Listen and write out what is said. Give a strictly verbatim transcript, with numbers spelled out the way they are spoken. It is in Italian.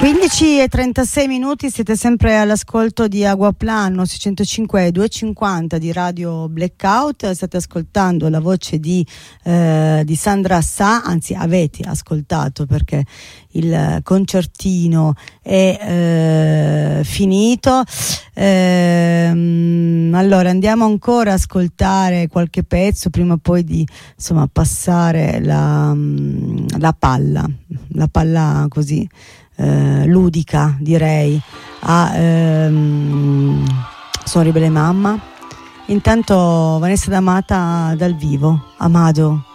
quindici e trentasei minuti, siete sempre all'ascolto di Aguaplan seicentocinque e duecentocinquanta di Radio Blackout. State ascoltando la voce di, eh, di Sandra Sa, anzi avete ascoltato perché il concertino è eh, finito. Ehm, allora andiamo ancora a ascoltare qualche pezzo prima poi di insomma passare la, la palla, la palla così Eh, ludica, direi, a ehm, Sono ribelle mamma. Intanto Vanessa D'Amata dal vivo, Amado.